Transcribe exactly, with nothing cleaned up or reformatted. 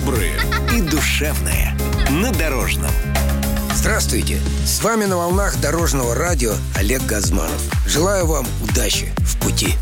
добрые и душевные на Дорожном. Здравствуйте! С вами на волнах Дорожного радио Олег Газманов. Желаю вам удачи в пути.